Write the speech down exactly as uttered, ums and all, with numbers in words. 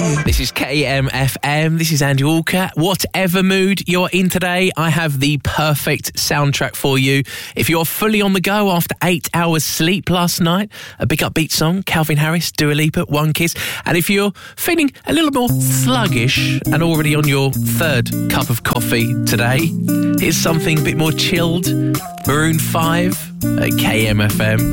This is K M F M. This is Andy Walker. Whatever mood you're in today, I have the perfect soundtrack for you. If you're fully on the go after eight hours sleep last night, a big upbeat song, Calvin Harris, Dua Lipa, One Kiss. And if you're feeling a little more sluggish and already on your third cup of coffee today, here's something a bit more chilled. Maroon five at K M F M.